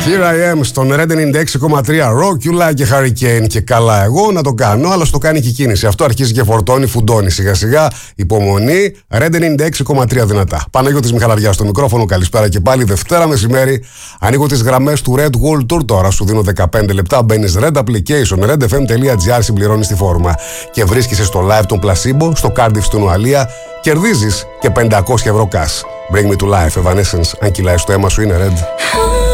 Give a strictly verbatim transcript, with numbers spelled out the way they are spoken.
Here I am στον Red ενενήντα έξι κόμμα τρία. Rock you like a hurricane. Και καλά εγώ να το κάνω, αλλά το κάνει και η κίνηση. Αυτό αρχίζει και φορτώνει, φουντώνει σιγά σιγά. Υπομονή. Red ενενήντα έξι κόμμα τρία δυνατά. Παναγιώτης Μιχαλαριάς στο μικρόφωνο. Καλησπέρα και πάλι. Δευτέρα μεσημέρι. Ανοίγω τις γραμμές του Red World Tour τώρα. Σου δίνω δεκαπέντε λεπτά. Μπαίνεις Red Application, red f m dot g r, συμπληρώνεις τη φόρμα. Και βρίσκεσαι στο live των Placebo, στο Cardiff στην Ουαλία. Κερδίζεις και πεντακόσια ευρώ cash. Bring me to life, Evanescence. Αν κυλάει στο αίμα σου, είναι Red.